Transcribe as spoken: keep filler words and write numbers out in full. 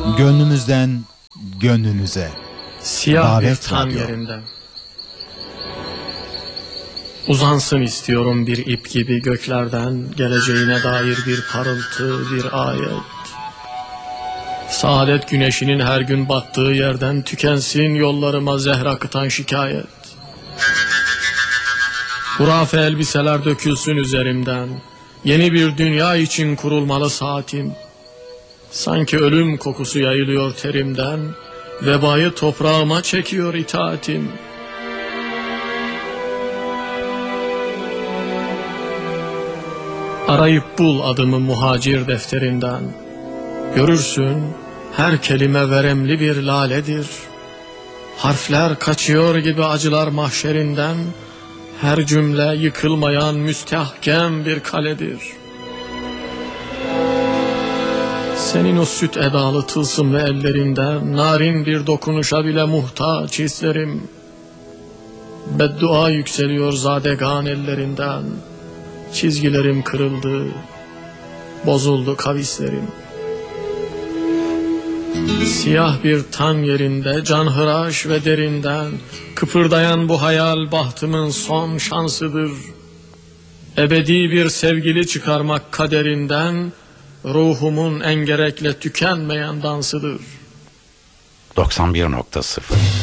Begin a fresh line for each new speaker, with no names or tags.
Gönlümüzden gönlünüze.
Siyah bir
Davet
tan
Radyo.
yerinde. Uzansın istiyorum bir ip gibi göklerden, geleceğine dair bir parıltı, bir ayet. Saadet güneşinin her gün battığı yerden tükensin yollarıma zehr akıtan şikayet. Hurafe elbiseler dökülsün üzerimden, yeni bir dünya için kurulmalı saatim. Sanki ölüm kokusu yayılıyor terimden, vebayı toprağıma çekiyor itaatim. Arayıp bul adımı muhacir defterinden, görürsün her kelime veremli bir laledir. Harfler kaçıyor gibi acılar mahşerinden, her cümle yıkılmayan müstehkem bir kaledir. Senin o süt edalı tılsımlı ellerinden, narin bir dokunuşa bile muhtaç hislerim. Beddua yükseliyor zadegan ellerinden, çizgilerim kırıldı, bozuldu kavislerim. Siyah bir tan yerinde, canhıraş ve derinden, kıpırdayan bu hayal bahtımın son şansıdır. Ebedi bir sevgili çıkarmak kaderinden, ruhumun engerekle tükenmeyen dansıdır.
doksan bir nokta sıfır